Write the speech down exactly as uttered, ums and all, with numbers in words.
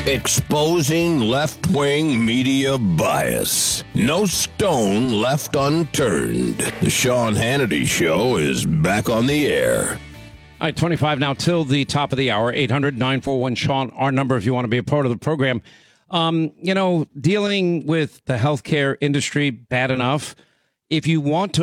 Exposing left-wing media bias. No stone left unturned. The Sean Hannity Show is back on the air. All right, twenty-five now till the top of the hour. eight hundred nine four one Sean, our number if you want to be a part of the program. Um, you know, dealing with the healthcare industry, bad enough. If you want to